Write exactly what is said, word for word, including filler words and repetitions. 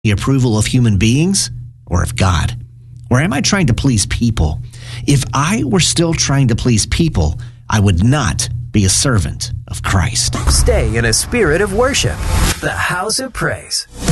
the approval of human beings or of God? Or am I trying to please people? If I were still trying to please people, I would not be a servant of Christ. Stay in a spirit of worship. The House of Praise.